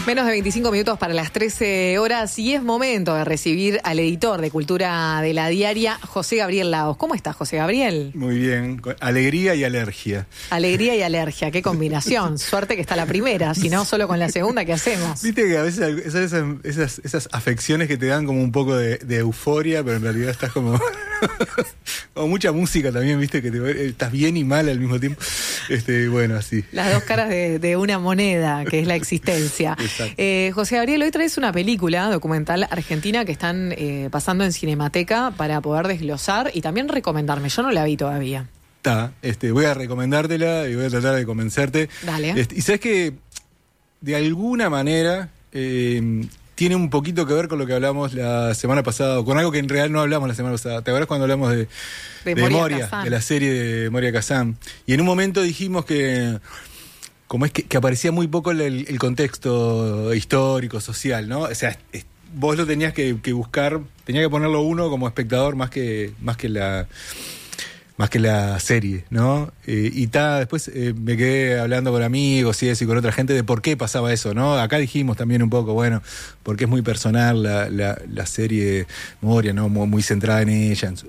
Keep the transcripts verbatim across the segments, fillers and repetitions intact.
Menos de veinticinco minutos para las trece horas y es momento de recibir al editor de Cultura de La Diaria, José Gabriel Laos. ¿Cómo estás, José Gabriel? Muy bien, alegría y alergia. Alegría y alergia, qué combinación. Suerte que está la primera, si no, solo con la segunda, ¿qué hacemos? Viste que a veces esas, esas, esas afecciones que te dan como un poco de, de euforia, pero en realidad estás como... como mucha música también, viste, que te, estás bien y mal al mismo tiempo. Este, bueno, así. Las dos caras de, de una moneda, que es la existencia. Eh, José Gabriel, hoy traes una película documental argentina que están eh, pasando en Cinemateca para poder desglosar y también recomendarme. Yo no la vi todavía. Está, este, voy a recomendártela y voy a tratar de convencerte. Dale. Este, y sabes que de alguna manera eh, tiene un poquito que ver con lo que hablamos la semana pasada, o con algo que en realidad no hablamos la semana pasada. ¿Te acuerdas cuando hablamos de, de, de Moria, Moria, Kazan. de la serie de Moria Kazan? Y en un momento dijimos que... como es que, que aparecía muy poco el, el contexto histórico, social, ¿no? O sea, es, vos lo tenías que, que buscar, tenía que ponerlo uno como espectador más que, más que la... más que la serie, ¿no? Eh, y ta, después eh, me quedé hablando con amigos y eso y con otra gente de por qué pasaba eso, ¿no? Acá dijimos también un poco, bueno, porque es muy personal la, la, la serie Moria, ¿no? Muy, muy centrada en ella. En su...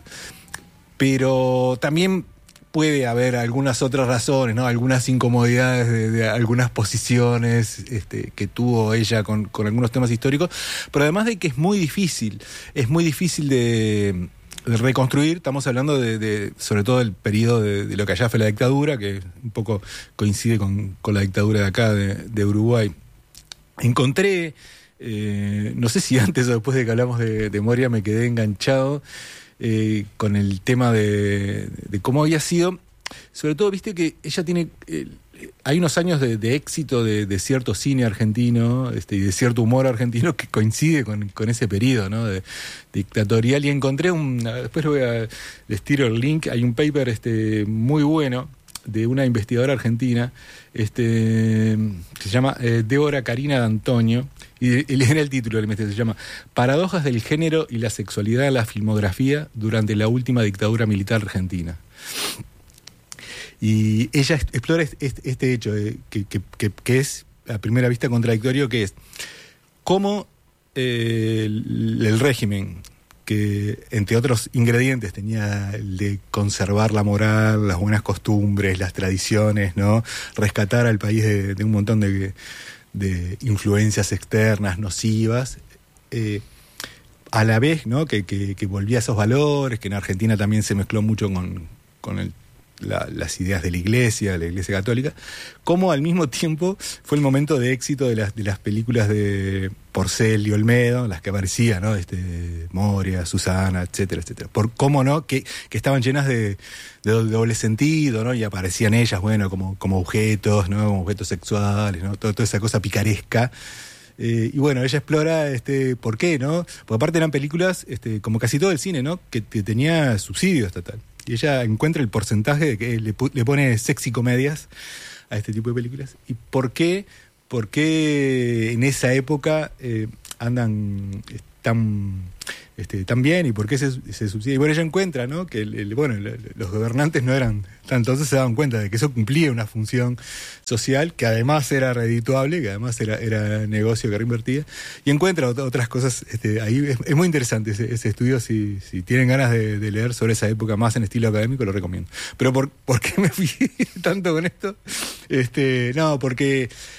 Pero también puede haber algunas otras razones, ¿no? Algunas incomodidades de, de algunas posiciones este, que tuvo ella con, con algunos temas históricos, pero además de que es muy difícil, es muy difícil de... de reconstruir. Estamos hablando de, de sobre todo del periodo de, de lo que allá fue la dictadura, que un poco coincide con, con la dictadura de acá, de, de Uruguay. Encontré, eh, no sé si antes o después de que hablamos de, de Moria, me quedé enganchado eh, con el tema de, de cómo había sido, sobre todo, viste que ella tiene... Eh, hay unos años de, de éxito de, de cierto cine argentino este, y de cierto humor argentino que coincide con, con ese periodo, ¿no? de, de dictatorial. Y encontré un... Después lo voy a... les tiro el link. Hay un paper este, muy bueno de una investigadora argentina este, que se llama eh, Débora Karina D'Antonio. Y, y era el título del investigación. Se llama Paradojas del género y la sexualidad en la filmografía durante la última dictadura militar argentina. Y ella explora este, este hecho de, que, que, que, que es a primera vista contradictorio, que es cómo eh, el, el régimen, que entre otros ingredientes tenía el de conservar la moral, las buenas costumbres, las tradiciones, ¿no? Rescatar al país de, de un montón de, de influencias externas nocivas, eh, a la vez, ¿no? que, que, que volvía a esos valores, que en Argentina también se mezcló mucho con, con el La, las ideas de la Iglesia, la Iglesia Católica, como al mismo tiempo fue el momento de éxito de las, de las películas de Porcel y Olmedo, las que aparecían, ¿no? Este, Moria, Susana, etcétera, etcétera. Por cómo no, que, que estaban llenas de, de doble sentido, ¿no? Y aparecían ellas, bueno, como, como objetos, ¿no? Como objetos sexuales, ¿no? Todo, toda esa cosa picaresca. Eh, y bueno, ella explora este por qué, ¿no? Porque aparte eran películas, este, como casi todo el cine, ¿no? Que, que tenía subsidio estatal. Y ella encuentra el porcentaje de que le, le pone sexy comedias a este tipo de películas. ¿Y por qué? ¿Por qué en esa época eh, andan tan, este, tan bien? ¿Y por qué se, se subsidia? Y bueno, ella encuentra, ¿no? Que el, el, bueno, el, los gobernantes no eran... Entonces se daban cuenta de que eso cumplía una función social, que además era redituable, que además era, era negocio que reinvertía, y encuentra otras cosas. Este, ahí es, es muy interesante ese, ese estudio. Si, si tienen ganas de, de leer sobre esa época más en estilo académico, lo recomiendo. Pero ¿por, ¿por qué me fui tanto con esto? Este, no, porque